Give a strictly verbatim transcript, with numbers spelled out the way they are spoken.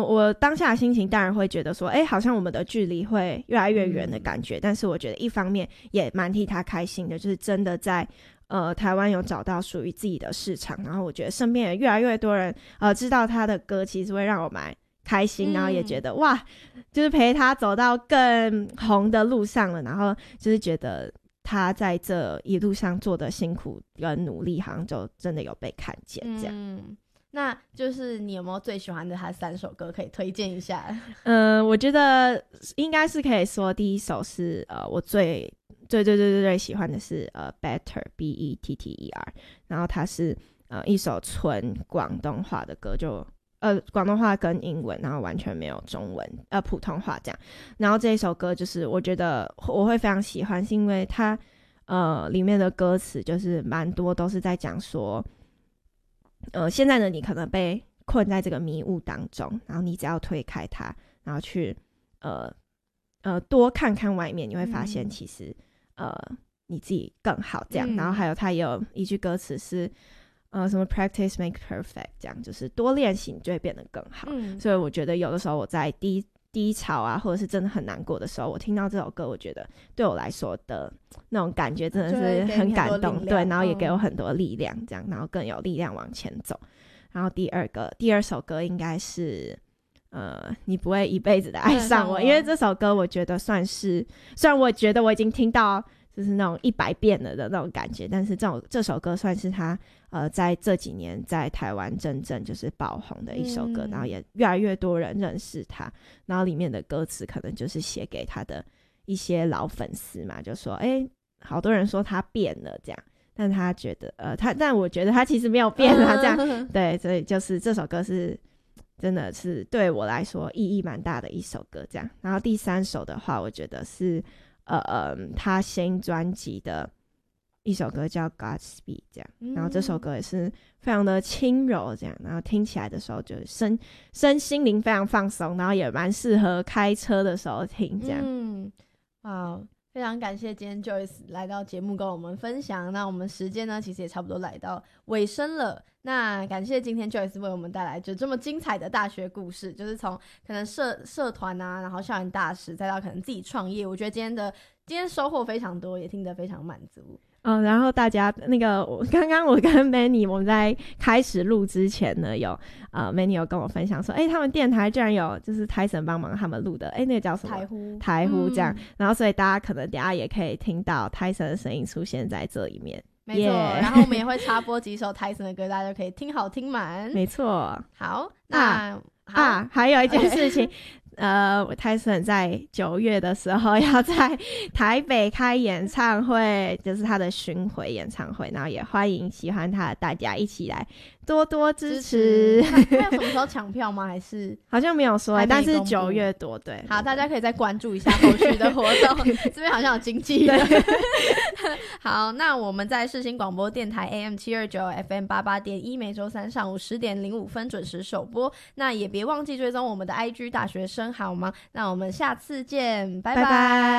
我当下的心情当然会觉得说，哎，好像我们的距离会越来越远的感觉、嗯、但是我觉得一方面也蛮替他开心的，就是真的在呃台湾有找到属于自己的市场，然后我觉得身边也越来越多人呃知道他的歌，其实会让我蛮开心，然后也觉得、嗯、哇，就是陪他走到更红的路上了，然后就是觉得他在这一路上做的辛苦跟努力好像就真的有被看见这样。 嗯，那就是你有没有最喜欢的他三首歌可以推荐一下？ 嗯、呃，我觉得应该是可以说第一首是呃我最最最最最最喜欢的是呃 Better B E T T E R， 然后它是呃一首纯广东话的歌，就呃广东话跟英文，然后完全没有中文呃普通话这样。然后这一首歌就是我觉得我会非常喜欢，是因为它呃里面的歌词就是蛮多都是在讲说呃，现在的你可能被困在这个迷雾当中，然后你只要推开它，然后去呃呃多看看外面，你会发现其实、嗯、呃你自己更好这样、嗯、然后还有它也有一句歌词是呃什么 practice make perfect， 这样就是多练习你就会变得更好、嗯、所以我觉得有的时候我在低低潮啊或者是真的很难过的时候，我听到这首歌，我觉得对我来说的那种感觉真的是很感动，对，然后也给我很多力量这样、嗯、然后更有力量往前走。然后第二个第二首歌应该是呃你不会一辈子的爱上我，因为这首歌我觉得算是，虽然我觉得我已经听到就是那种一百遍了的那种感觉，但是这种这首歌算是他呃在这几年在台湾真正就是爆红的一首歌、嗯、然后也越来越多人认识他，然后里面的歌词可能就是写给他的一些老粉丝嘛，就说哎，好多人说他变了这样，但他觉得呃他但我觉得他其实没有变啊这样、嗯、对，所以就是这首歌是真的是对我来说意义蛮大的一首歌这样。然后第三首的话我觉得是呃呃他新专辑的一首歌叫 Godspeed 这样、嗯、然后这首歌也是非常的轻柔这样，然后听起来的时候就是身身心灵非常放松，然后也蛮适合开车的时候听这样。 嗯，好，非常感谢今天 Joyce 来到节目跟我们分享，那我们时间呢其实也差不多来到尾声了，那感谢今天 Joyce 为我们带来就这么精彩的大学故事，就是从可能社社团啊，然后校园大使，再到可能自己创业，我觉得今天的今天收获非常多，也听得非常满足。 嗯，然后大家那个我刚刚我跟 Manny 我们在开始录之前呢，有呃 Manny 有跟我分享说，哎，他们电台居然有就是 Tyson 帮忙他们录的，哎，那个叫什么？台呼台呼这样、嗯，然后所以大家可能等一下也可以听到 Tyson 的声音出现在这里面。 没错、yeah ，然后我们也会插播几首 Tyson 的歌，大家就可以听好听满。 没错。 好，那啊，好啊还有一件事情。Okay. 呃 Tyson 在九月的时候要在台北开演唱会，就是他的巡回演唱会，然后也欢迎喜欢他的大家一起来多多支持。 他有什么时候抢票吗？还是好像没有说、欸、但是九月多。对， 好，大家可以再关注一下后续的活动这边好像有经纪人好，那我们在世新广播电台 A M 七二九 F M 八八点一每周三上午十点零五分准时首播，那也别忘记追踪我们的 I G 大学生好吗？那我们下次见，拜拜。拜拜。